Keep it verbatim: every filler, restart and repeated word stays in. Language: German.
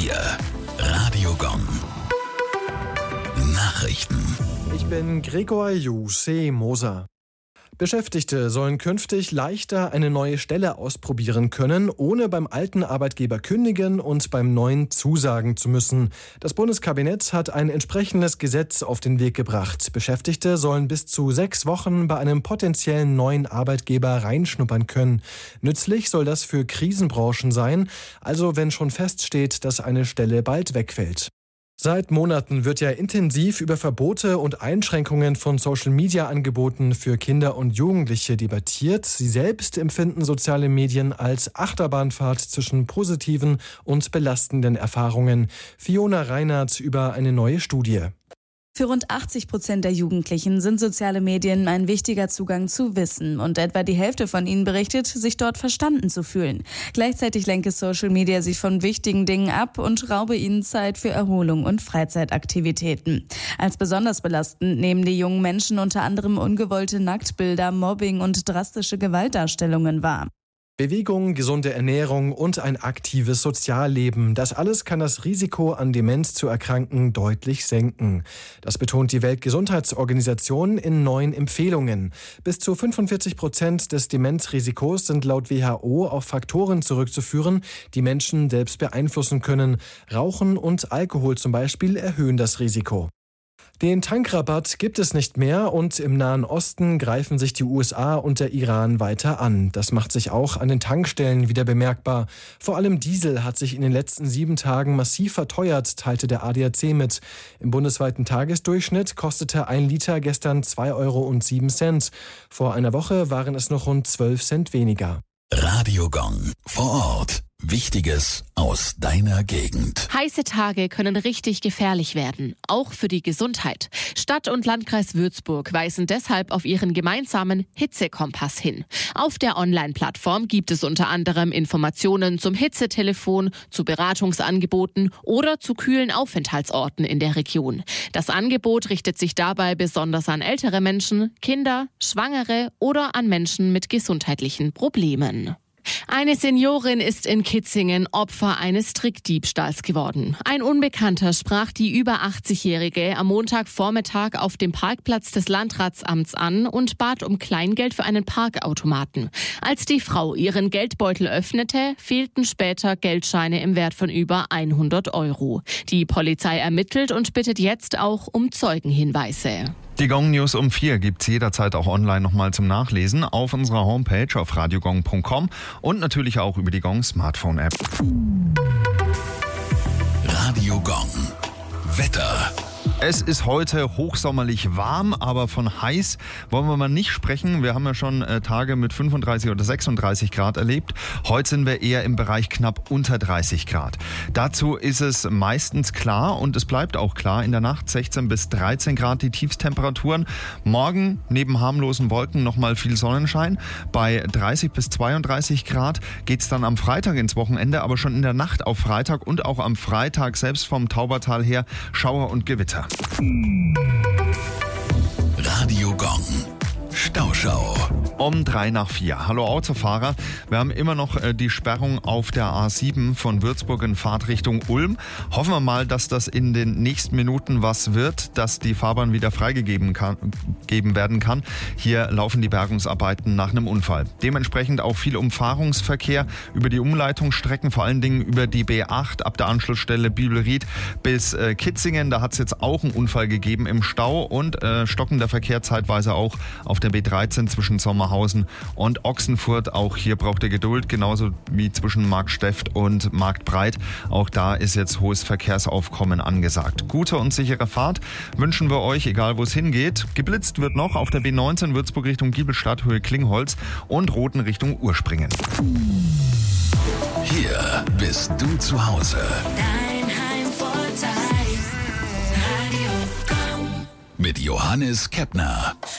Hier, Radio Gong. Nachrichten. Ich bin Gregor Jussi Moser. Beschäftigte sollen künftig leichter eine neue Stelle ausprobieren können, ohne beim alten Arbeitgeber kündigen und beim neuen zusagen zu müssen. Das Bundeskabinett hat ein entsprechendes Gesetz auf den Weg gebracht. Beschäftigte sollen bis zu sechs Wochen bei einem potenziellen neuen Arbeitgeber reinschnuppern können. Nützlich soll das für Krisenbranchen sein, also wenn schon feststeht, dass eine Stelle bald wegfällt. Seit Monaten wird ja intensiv über Verbote und Einschränkungen von Social-Media-Angeboten für Kinder und Jugendliche debattiert. Sie selbst empfinden soziale Medien als Achterbahnfahrt zwischen positiven und belastenden Erfahrungen. Fiona Reinhardt über eine neue Studie. Für rund achtzig Prozent der Jugendlichen sind soziale Medien ein wichtiger Zugang zu Wissen und etwa die Hälfte von ihnen berichtet, sich dort verstanden zu fühlen. Gleichzeitig lenke Social Media sie von wichtigen Dingen ab und raube ihnen Zeit für Erholung und Freizeitaktivitäten. Als besonders belastend nehmen die jungen Menschen unter anderem ungewollte Nacktbilder, Mobbing und drastische Gewaltdarstellungen wahr. Bewegung, gesunde Ernährung und ein aktives Sozialleben. Das alles kann das Risiko, an Demenz zu erkranken, deutlich senken. Das betont die Weltgesundheitsorganisation in neuen Empfehlungen. Bis zu fünfundvierzig Prozent des Demenzrisikos sind laut W H O auf Faktoren zurückzuführen, die Menschen selbst beeinflussen können. Rauchen und Alkohol zum Beispiel erhöhen das Risiko. Den Tankrabatt gibt es nicht mehr und im Nahen Osten greifen sich die U S A und der Iran weiter an. Das macht sich auch an den Tankstellen wieder bemerkbar. Vor allem Diesel hat sich in den letzten sieben Tagen massiv verteuert, teilte der A D A C mit. Im bundesweiten Tagesdurchschnitt kostete ein Liter gestern zwei Euro und sieben Cent. Vor einer Woche waren es noch rund zwölf Cent weniger. Radio Gong. Vor Ort. Wichtiges aus deiner Gegend. Heiße Tage können richtig gefährlich werden, auch für die Gesundheit. Stadt und Landkreis Würzburg weisen deshalb auf ihren gemeinsamen Hitzekompass hin. Auf der Online-Plattform gibt es unter anderem Informationen zum Hitzetelefon, zu Beratungsangeboten oder zu kühlen Aufenthaltsorten in der Region. Das Angebot richtet sich dabei besonders an ältere Menschen, Kinder, Schwangere oder an Menschen mit gesundheitlichen Problemen. Eine Seniorin ist in Kitzingen Opfer eines Trickdiebstahls geworden. Ein Unbekannter sprach die über achtzigjährige am Montagvormittag auf dem Parkplatz des Landratsamts an und bat um Kleingeld für einen Parkautomaten. Als die Frau ihren Geldbeutel öffnete, fehlten später Geldscheine im Wert von über hundert Euro. Die Polizei ermittelt und bittet jetzt auch um Zeugenhinweise. Die Gong News um vier gibt's jederzeit auch online nochmal zum Nachlesen auf unserer Homepage auf radiogong punkt com und natürlich auch über die Gong Smartphone-App. Radio Gong. Wetter. Es ist heute hochsommerlich warm, aber von heiß wollen wir mal nicht sprechen. Wir haben ja schon äh, Tage mit fünfunddreißig oder sechsunddreißig Grad erlebt. Heute sind wir eher im Bereich knapp unter dreißig Grad. Dazu ist es meistens klar und es bleibt auch klar. In der Nacht sechzehn bis dreizehn Grad die Tiefstemperaturen. Morgen neben harmlosen Wolken nochmal viel Sonnenschein. Bei dreißig bis zweiunddreißig Grad geht es dann am Freitag ins Wochenende, aber schon in der Nacht auf Freitag und auch am Freitag selbst vom Taubertal her Schauer und Gewitter. Radio Gong. Stauschau. Um drei nach vier. Hallo Autofahrer. Wir haben immer noch äh, die Sperrung auf der A sieben von Würzburg in Fahrtrichtung Ulm. Hoffen wir mal, dass das in den nächsten Minuten was wird, dass die Fahrbahn wieder freigegeben kann, geben werden kann. Hier laufen die Bergungsarbeiten nach einem Unfall. Dementsprechend auch viel Umfahrungsverkehr über die Umleitungsstrecken, vor allen Dingen über die B acht ab der Anschlussstelle Bibelried bis äh, Kitzingen. Da hat es jetzt auch einen Unfall gegeben im Stau und äh, stockender Verkehr zeitweise auch auf der B dreizehn zwischen Sommerhausen und Ochsenfurt. Auch hier braucht ihr Geduld, genauso wie zwischen Marktsteft und Marktbreit. Auch da ist jetzt hohes Verkehrsaufkommen angesagt. Gute und sichere Fahrt wünschen wir euch, egal wo es hingeht. Geblitzt wird noch auf der B neunzehn Würzburg Richtung Giebelstadt, Höhe Klingholz und Roten Richtung Urspringen. Hier bist du zu Hause. Dein Heimvorteil. Radio Gong. Mit Johannes Keppner.